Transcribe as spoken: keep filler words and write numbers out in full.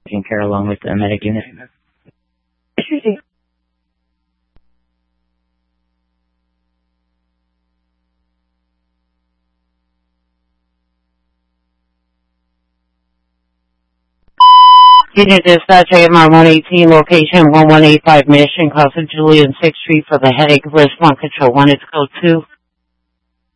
taking care along with the medic unit. Senior Dispatch A M R one eighteen, location one one eight five Mission, crossing Julian sixth Street for the headache. Response Control one, it's code two.